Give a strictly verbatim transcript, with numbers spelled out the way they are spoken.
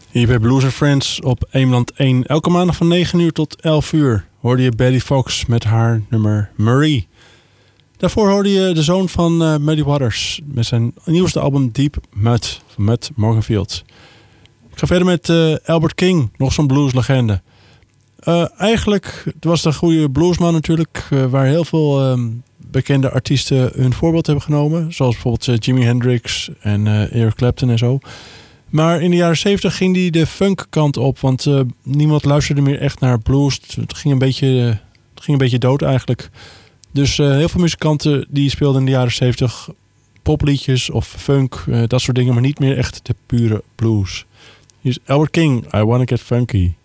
Hier bij Blues and Friends op Eemland één. Elke maandag van negen uur tot elf uur hoorde je Betty Fox met haar nummer Marie. Daarvoor hoorde je de zoon van uh, Muddy Waters met zijn nieuwste album Deep Mud van Mud Morganfield. Ik ga verder met uh, Albert King, nog zo'n blueslegende. Uh, eigenlijk was het een goede bluesman natuurlijk, uh, waar heel veel um, bekende artiesten hun voorbeeld hebben genomen. Zoals bijvoorbeeld uh, Jimi Hendrix en uh, Eric Clapton en zo. Maar in de jaren zeventig ging hij de funk kant op, want uh, niemand luisterde meer echt naar blues. Het ging een beetje, uh, het ging een beetje dood eigenlijk. Dus uh, heel veel muzikanten die speelden in de jaren zeventig popliedjes of funk, uh, dat soort dingen, maar niet meer echt de pure blues. Hier is Albert King, I Wanna Get Funky.